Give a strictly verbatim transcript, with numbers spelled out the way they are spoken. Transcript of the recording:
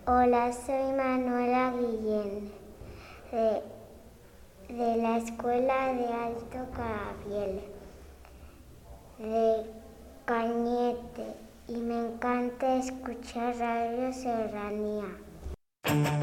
Hola, soy Manuela Guillén, de, de la Escuela de Alto Carabiel, de Cañete, y me encanta escuchar Radio Serranía.